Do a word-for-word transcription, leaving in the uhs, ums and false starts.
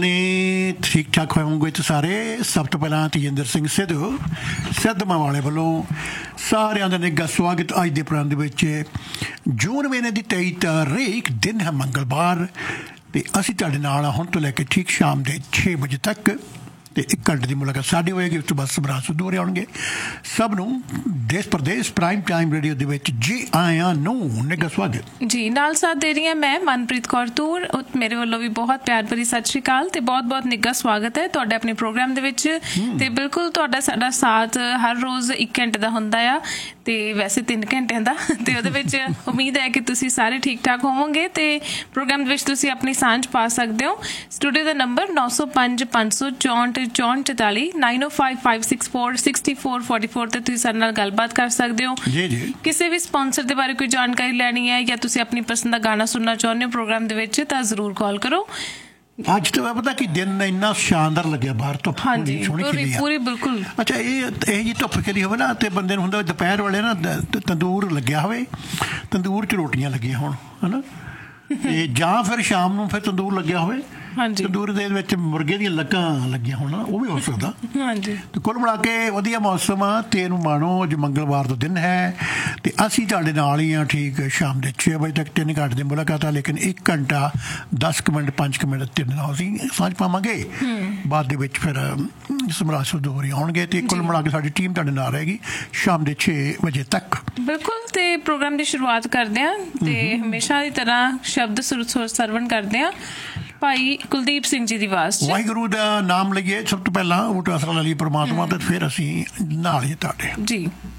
ਨੇ ਠੀਕ ਠਾਕ ਹੋਵੋਗੇ ਤੇ ਸਾਰੇ। ਸਭ ਤੋਂ ਪਹਿਲਾਂ ਤੇਜਿੰਦਰ ਸਿੰਘ ਸਿੱਧੂ ਸਿੱਧਵਾਂ ਵਾਲੇ ਵੱਲੋਂ ਸਾਰਿਆਂ ਦਾ ਨਿੱਘਾ ਸਵਾਗਤ ਅੱਜ ਦੇ ਪ੍ਰੋਗਰਾਮ ਦੇ ਵਿੱਚ। ਜੂਨ ਮਹੀਨੇ ਦੀ ਤੇਈ ਤਾਰੀਖ ਦਿਨ ਹੈ ਮੰਗਲਵਾਰ ਤੇ ਅਸੀਂ ਤੁਹਾਡੇ ਨਾਲ ਹੁਣ ਤੋਂ ਲੈ ਕੇ ਠੀਕ ਸ਼ਾਮ ਦੇ ਛੇ ਵਜੇ ਤੱਕ ਤੇ ਇੱਕ ਘੰਟੇ ਦੀ ਮੁਲਾਕਾਤ ਸਾਡੀ ਹੋਏਗੀ। ਉਸ ਤੋਂ ਬਾਅਦ ਸਮਰਾਟ ਸਿੱਧੂ ਹੋਰੇ ਆਉਣਗੇ। ਸਭ ਨੂੰ ਦੇਸ਼ ਪ੍ਰਦੇਸ਼ ਪ੍ਰਾਈਮ ਟਾਈਮ ਰੇਡੀਓ ਦੇ ਵਿੱਚ ਜੀ ਆਇਆਂ ਨੂੰ ਨਿੱਘਾ ਸਵਾਗਤ ਜੀ। ਨਾਲ ਸਾਥ ਦੇ ਰਹੀ ਹਾਂ ਮੈਂ ਮਨਪ੍ਰੀਤ ਕੌਰ ਤੂਰ। ਮੇਰੇ ਵੱਲੋਂ ਵੀ ਬਹੁਤ ਪਿਆਰ ਭਰੀ ਸਤਿ ਸ਼੍ਰੀ ਅਕਾਲ ਤੇ ਬਹੁਤ ਬਹੁਤ ਨਿੱਘਾ ਸਵਾਗਤ ਹੈ ਤੁਹਾਡੇ ਆਪਣੇ ਪ੍ਰੋਗਰਾਮ ਦੇ ਵਿੱਚ। ਤੇ ਬਿਲਕੁਲ ਤੁਹਾਡਾ ਸਾਡਾ ਸਾਥ ਹਰ ਰੋਜ਼ ਇੱਕ ਘੰਟੇ ਦਾ ਹੁੰਦਾ ਆ ਤੇ ਵੈਸੇ ਤਿੰਨ ਘੰਟਿਆਂ ਦਾ, ਤੇ ਉਹਦੇ ਵਿੱਚ ਉਮੀਦ ਹੈ ਕਿ ਤੁਸੀਂ ਸਾਰੇ ਠੀਕ ਠਾਕ ਹੋਵੋਗੇ ਤੇ ਪ੍ਰੋਗਰਾਮ ਦੇ ਵਿੱਚ ਤੁਸੀਂ ਆਪਣੀ ਸਾਂਝ ਪਾ ਸਕਦੇ ਹੋ। ਸਟੂਡੀਓ ਦਾ ਨੰਬਰ ਨੌ ਸੌ ਪੰਜ ਪੰਜ ਸੌ ਚੌਂਹਠ ਚੌਂਹਠ ਚੁਤਾਲੀ ਨਾਈਨ ਓ five five six four sixty four forty four ਤੇ ਤੁਸੀਂ ਸਾਡੇ ਨਾਲ ਗੱਲਬਾਤ ਕਰ ਸਕਦੇ ਹੋ। ਜੀ ਜੀ ਕਿਸੇ ਵੀ ਸਪਾਂਸਰ ਦੇ ਬਾਰੇ ਕੋਈ ਜਾਣਕਾਰੀ ਲੈਣੀ ਹੈ ਜਾਂ ਤੁਸੀਂ ਆਪਣੀ ਪਸੰਦ ਦਾ ਗਾਣਾ ਸੁਣਨਾ ਚਾਹੁੰਦੇ ਹੋ ਪ੍ਰੋਗਰਾਮ ਦੇ ਵਿੱਚ ਤਾਂ ਜ਼ਰੂਰ ਕਾਲ ਕਰੋ। ਅੱਜ ਤਾਂ ਪਤਾ ਕਿ ਦਿਨ ਇੰਨਾ ਸ਼ਾਨਦਾਰ ਲੱਗਿਆ ਬਾਹਰ ਧੁੱਪ ਹਾਂਜੀ ਸੋਹਣੀ ਖਿਲੀ ਪੂਰੀ ਬਿਲਕੁਲ। ਅੱਛਾ ਇਹ ਇਹ ਜੀ ਧੁੱਪ ਖਿਲੀ ਹੋਵੇ ਨਾ ਤੇ ਬੰਦੇ ਨੂੰ ਹੁੰਦਾ ਦੁਪਹਿਰ ਵੇਲੇ ਨਾ ਤੰਦੂਰ ਲੱਗਿਆ ਹੋਵੇ, ਤੰਦੂਰ 'ਚ ਰੋਟੀਆਂ ਲੱਗੀਆਂ ਹੋਣ ਹੈ ਨਾ, ਤੇ ਜਾਂ ਫਿਰ ਸ਼ਾਮ ਨੂੰ ਫਿਰ ਤੰਦੂਰ ਲੱਗਿਆ ਹੋਵੇ, ਤੰਦੂਰ ਦੇ ਵਿੱਚ ਮੁਰਗੇ ਦੀਆਂ ਲੱਕਾਂ ਲੱਗੀਆਂ ਹੋਣ, ਉਹ ਵੀ ਹੋ ਸਕਦਾ। ਹਾਂਜੀ ਤੇ ਕੁੱਲ ਮਿਲਾ ਕੇ ਵਧੀਆ ਮੌਸਮ ਆ ਤੇ ਇਹਨੂੰ ਮਾਣੋ। ਅੱਜ ਮੰਗਲਵਾਰ ਦਾ ਦਿਨ ਹੈ ਤੇ ਅਸੀਂ ਤੁਹਾਡੇ ਨਾਲ ਹੀ ਹਾਂ ਠੀਕ ਸ਼ਾਮ ਦੇ ਛੇ ਵਜੇ ਤੱਕ। ਤਿੰਨ ਘੰਟੇ ਦੀ ਮੁਲਾਕਾਤ ਆ, ਲੇਕਿਨ ਇੱਕ ਘੰਟਾ ਦਸ ਕੁ ਮਿੰਟ ਪੰਜ ਕੁ ਮਿੰਟ ਤਿੰਨ ਨਾਲ ਅਸੀਂ ਸਾਂਝ ਪਾਵਾਂਗੇ। ਬਾਅਦ ਦੇ ਵਿੱਚ ਫਿਰ ਸਮਰਾਟ ਸਿੱਧੂ ਹੋਰੀ ਆਉਣਗੇ ਤੇ ਕੁੱਲ ਮਿਲਾ ਕੇ ਸਾਡੀ ਟੀਮ ਤੁਹਾਡੇ ਨਾਲ ਰਹੇਗੀ ਸ਼ਾਮ ਦੇ ਛੇ ਵਜੇ ਤੱਕ। ਬਿਲਕੁਲ। ਤੇ ਪ੍ਰੋਗਰਾਮ ਦੀ ਸ਼ੁਰੂਆਤ ਕਰਦੇ ਹਾਂ ਤੇ ਹਮੇਸ਼ਾ ਦੀ ਤਰ੍ਹਾਂ ਸ਼ਬਦ ਸੁਰ ਸਰਵਣ ਕਰਦੇ ਹਾਂ ਭਾਈ ਕੁਲਦੀਪ ਸਿੰਘ ਜੀ ਦੀ ਆਵਾਜ਼ 'ਚ। ਵਾਹਿਗੁਰੂ ਦਾ ਨਾਮ ਲਈਏ ਸਭ ਤੋਂ ਪਹਿਲਾਂ, ਉਹ ਆਸਰਾ ਲਈ ਪਰਮਾਤਮਾ ਤੇ ਫਿਰ ਅਸੀਂ ਨਾਲ ਹੀ ਤੁਹਾਡੇ। ਜੀ।